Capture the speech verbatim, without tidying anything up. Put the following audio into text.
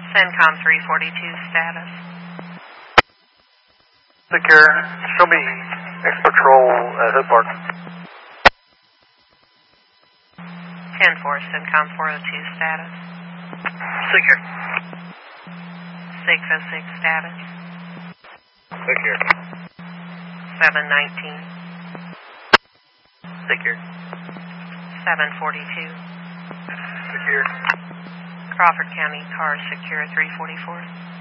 CENTCOM three forty-two status. Secure. Show me X-Patrol at Hood Park. ten four, CENTCOM four oh two status. Secure. six oh six status. Secure. seven nineteen. Secure. seven forty-two. Secure. Crawford County car secure three forty-four.